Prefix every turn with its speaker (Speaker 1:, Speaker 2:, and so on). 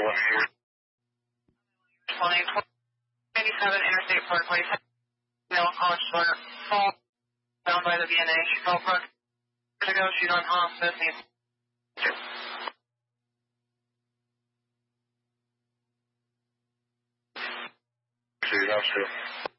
Speaker 1: 2087 Interstate Parkway. Male college student fall down by the VNA. She fell apart years ago. She's on hospice.
Speaker 2: See, that's true.